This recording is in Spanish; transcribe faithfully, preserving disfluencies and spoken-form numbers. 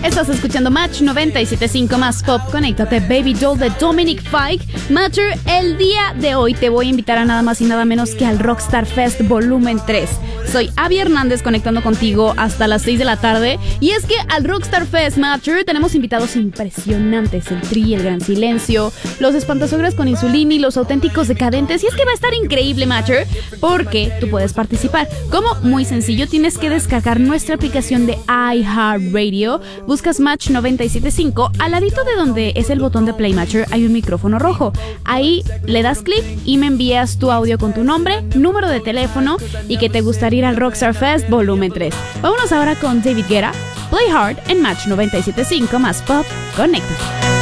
Estás escuchando Match noventa y siete punto cinco más Pop. Conéctate, Baby Doll de Dominic Fike. Matcher, el día de hoy te voy a invitar a nada más y nada menos que al Rockstar Fest Volumen tres. Soy Abby Hernández conectando contigo hasta las seis de la tarde. Y es que al Rockstar Fest, Matcher, tenemos invitados impresionantes. El Tri, el Gran Silencio, los Espantasogras con Insulini, los Auténticos Decadentes. Y es que va a estar increíble, Matcher, porque tú puedes participar. Como muy sencillo, tienes que descargar nuestra aplicación de iHeartRadio. Buscas Match noventa y siete punto cinco. Al ladito de donde es el botón de Play, Matcher, hay un micrófono rojo. Ahí le das clic y me envías tu audio con tu nombre, número de teléfono y que te gustaría ir al Rockstar Fest Volumen tres. Vámonos ahora con David Guetta, Play Hard en Match noventa y siete punto cinco más Pop. Conéctate.